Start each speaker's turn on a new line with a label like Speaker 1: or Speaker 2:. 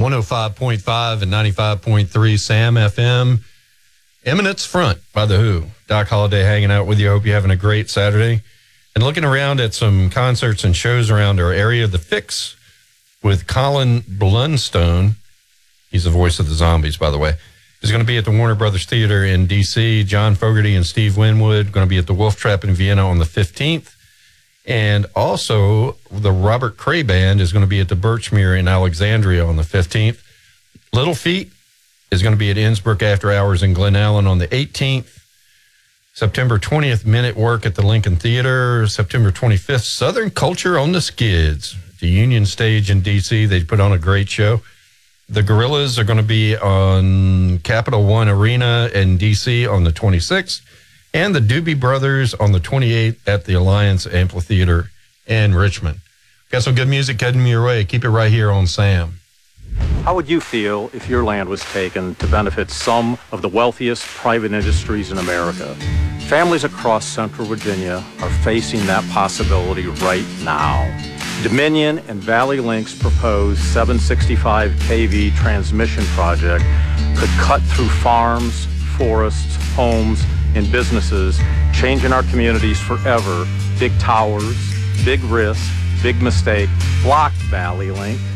Speaker 1: 105.5 and 95.3 Sam FM. Eminence Front by The Who. Doc Holliday hanging out with you. Hope you're having a great Saturday. And looking around at some concerts and shows around our area. The Fix with Colin Blunstone. He's the voice of the Zombies, by the way. Is going to be at the Warner Brothers Theater in D.C. John Fogerty and Steve Winwood going to be at the Wolf Trap in Vienna on the 15th. And also, the Robert Cray Band is going to be at the Birchmere in Alexandria on the 15th. Little Feat is going to be at Innsbruck After Hours in Glen Allen on the 18th. September 20th, Men at Work at the Lincoln Theater. September 25th, Southern Culture on the Skids. The Union Stage in D.C. They put on a great show. The Gorillas are going to be on Capital One Arena in D.C. on the 26th. And the Doobie Brothers on the 28th at the Alliance Amphitheater in Richmond. Got some good music heading your way. Keep it right here on Sam.
Speaker 2: How would you feel if your land was taken to benefit some of the wealthiest private industries in America? Families across Central Virginia are facing that possibility right now. Dominion and Valley Link's proposed 765 kV transmission project could cut through farms, forests, homes, and businesses, changing our communities forever. Big towers, big risk, big mistake, blocked Valley Link.